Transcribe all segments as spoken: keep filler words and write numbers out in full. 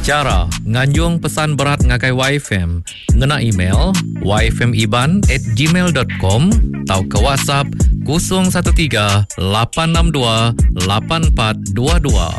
Cara nganjung pesan berat ngagai Y F M, ngena email y f m iban at gmail dot com atau ke WhatsApp kosong satu tiga lapan enam dua lapan empat dua dua.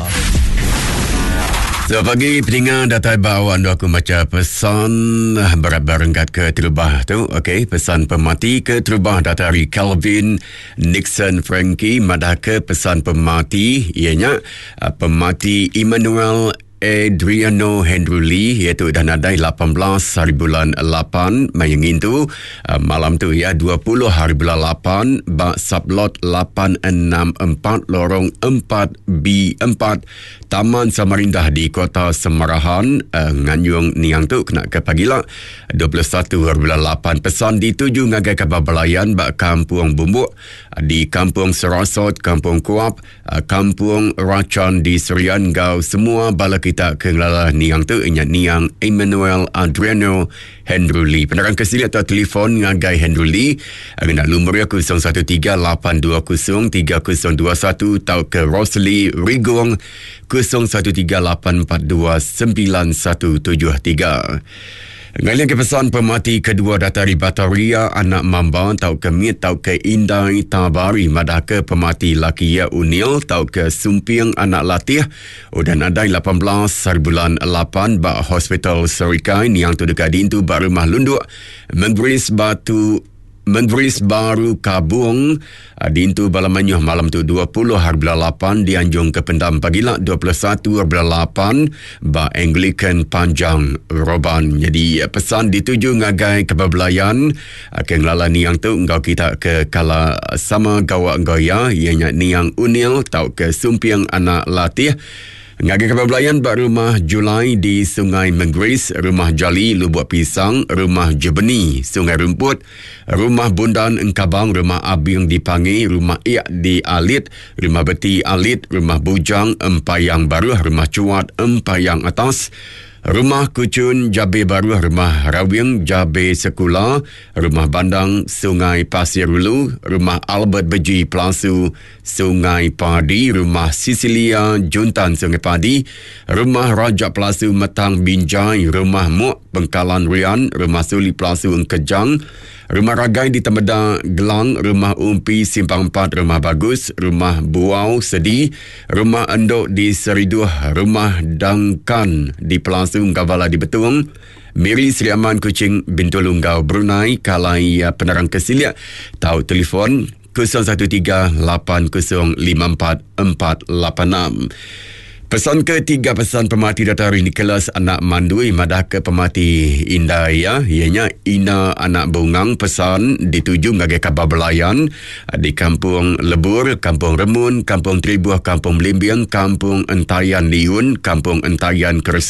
Selamat pagi pendengar, datai bawa anda aku baca pesan berat berengkat ke terubah tu. Okey, pesan pemati ke terubah datari Calvin Nixon Frankie, madah ke pesan pemati ianya uh, pemati Emmanuel Adriano Henry Lee, iaitu dah nadai lapan belas hari bulan lapan mayangin tu uh, malam tu ya dua puluh hari bulan lapan bak sablot lapan enam empat lorong empat B empat Taman Samarindah di Kota Semarahan, uh, Nganyung Niang tu kena ke pagila dua puluh satu hari bulan lapan. Pesan dituju ngagai kabar belayan bak Kampung Bumbuk uh, di Kampung Serasot, Kampung Kuap, uh, Kampung Racan di Serian Gau, semua bala kita ke ngelala Niang tu ingat Niang Emmanuel Adriano Henry Lee. Penerang kesini atau telefon ngagai Henry Lee uh, nak lumur kosong satu tiga lapan dua kosong tiga kosong dua satu atau ke Rosli Rigong kosong satu tiga lapan empat dua sembilan satu tujuh tiga. Ngalian ke pesan pemati kedua datari Bataria anak Mamba tau ke Mit tau ke Indai Tabari, madah ke pemati Lakia Unil tau ke Sumping anak Latih udan adai lapan belas hari bulan lapan bak Hospital Serikai Niang tu dekat dintu bak rumah lunduk Menggris Batu Menggris Baru Kabung dintu Balamanyuh malam tu dua puluh hari bulan lapan dianjung ke Pendam pagila dua puluh satu hari bulan lapan ba Anglican Panjang Roban. Jadi pesan dituju ngagai kebabelayan ke ngelala Niang tu engkau kita ke kala sama gawak goya ianya Niang Unil tau ke Sumpiang anak Latih. Ngagai kebabelayan bak rumah Julai di Sungai Menggris, rumah Jali Lubuk Pisang, rumah Jebeni Sungai Rumput, rumah Bundan Engkabang, rumah Abing di Pangi, rumah Iak di Alit, rumah Beti Alit, rumah Bujang Empayang Baru, rumah Cuat Empayang Atas, rumah Kucun Jabe Baru, rumah Rawing Jabe Sekula, rumah Bandang Sungai Pasir Ulu, rumah Albert Beji Plasu Sungai Padi, rumah Sisilia Juntan Sungai Padi, rumah Raja Plasu Metang Binjai, rumah Muk Bengkalan Rian, rumah Suli Plasu Engkejang, rumah Ragai di Temeda Gelang, rumah Umpi Simpang empat, rumah Bagus, rumah Buau Sedi, rumah Endok di Seriduh, rumah Dangkan di Pelasu Gavala di Betung, Miri Sri Aman Kuching Bintulunggau Brunei, kalai penerang kesilia tahu telefon kosong satu tiga lapan kosong lima empat empat lapan enam. Pesan ketiga, pesan pemati datari Nicholas anak Mandui, madah ke pemati Indaya ianya Ina anak Bungang. Pesan dituju ngagai kabar belayan di Kampung Lebur, Kampung Remun, Kampung Tribuah, Kampung Melimbiang, Kampung Entayan Liun, Kampung Entayan Keres